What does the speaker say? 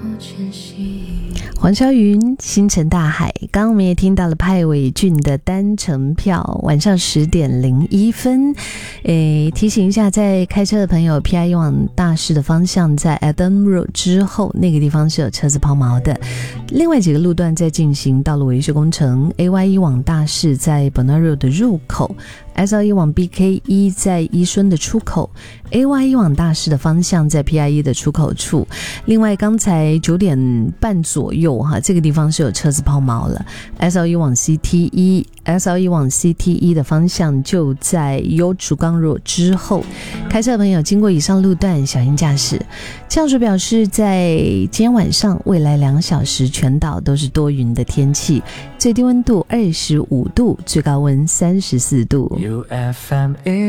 黄霄云星辰大海，刚刚我们也听到了派伟俊的单程票，晚上10点01分。提醒一下在开车的朋友， PIE 往大市的方向在 Adam Road 之后，那个地方是有车子抛锚的。另外几个路段在进行道路维修工程， AY1 往大市在 Bernard Road 的入口， SL1 往 BK1 在伊顺的出口， AY1 往大市的方向在 PIE 的出口处。另外刚才9点半左右这个地方是有车子抛锚了， SL1 往 CT1 往 CT1 的方向就在优竹港路之后，开车的朋友经过以上路段小心驾驶。气象署表示，在今天晚上未来2小时全岛都是多云的天气，最低温度25度，最高温34度。